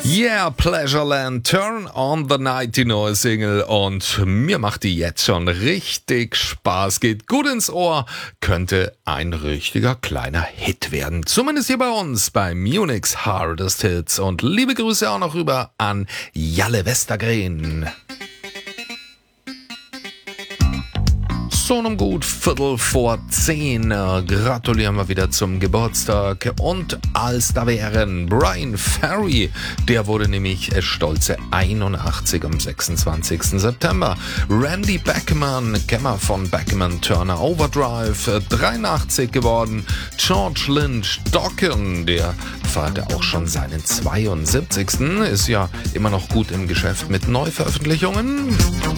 Yeah, Pleasureland, Turn on the Night, die neue Single, und mir macht die jetzt schon richtig Spaß, geht gut ins Ohr, könnte ein richtiger kleiner Hit werden. Zumindest hier bei uns, bei Munich's Hardest Hits, und liebe Grüße auch noch rüber an Jalle Westergren. So um gut 10:15 gratulieren wir wieder zum Geburtstag, und als da wären Brian Ferry, der wurde nämlich stolze 81 am 26. September. Randy Bachman, Kämmer von Bachman Turner Overdrive, 83 geworden. George Lynch Dokken, der feierte auch schon seinen 72. Ist ja immer noch gut im Geschäft mit Neuveröffentlichungen.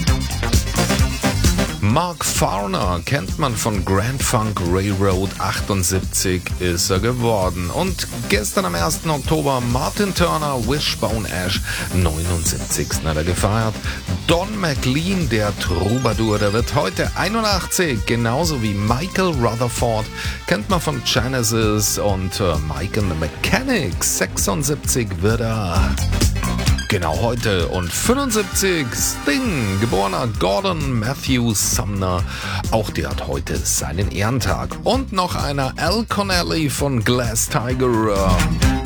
Mark Farner kennt man von Grand Funk Railroad, 78 ist er geworden. Und gestern am 1. Oktober Martin Turner, Wishbone Ash, 79. hat er gefeiert. Don McLean, der Troubadour, der wird heute 81, genauso wie Michael Rutherford, kennt man von Genesis, und Michael the Mechanic, 76 wird er. Genau heute, und 75, Sting, geborener Gordon Matthew Sumner, auch der hat heute seinen Ehrentag. Und noch einer, Al Connelly von Glass Tiger.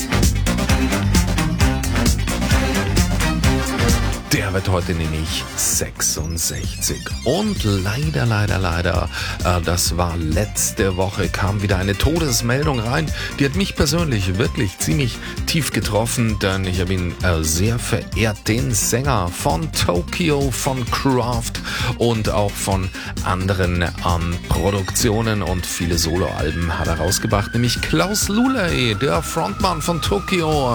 Der wird heute nämlich 66. Und leider, das war letzte Woche, kam wieder eine Todesmeldung rein. Die hat mich persönlich wirklich ziemlich tief getroffen, denn ich habe ihn sehr verehrt. Den Sänger von Tokyo, von Kraft und auch von anderen Produktionen und viele Soloalben hat er rausgebracht, nämlich Klaus Luley, der Frontmann von Tokyo.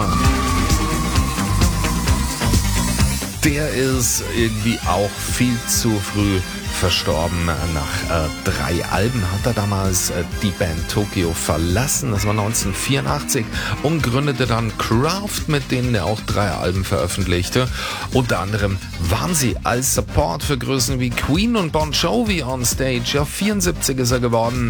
Der ist irgendwie auch viel zu früh verstorben. Nach 3 Alben hat er damals die Band Tokyo verlassen. Das war 1984, und gründete dann Kraft, mit denen er auch 3 Alben veröffentlichte. Unter anderem waren sie als Support für Größen wie Queen und Bon Jovi on Stage. Ja, 74 ist er geworden.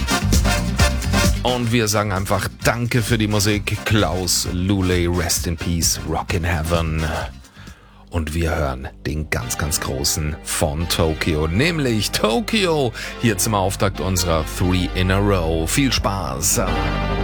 Und wir sagen einfach Danke für die Musik. Klaus Luley, Rest in Peace, Rock in Heaven. Und wir hören den ganz großen von Tokyo, nämlich Tokyo, hier zum Auftakt unserer 3 in a Row. Viel Spaß!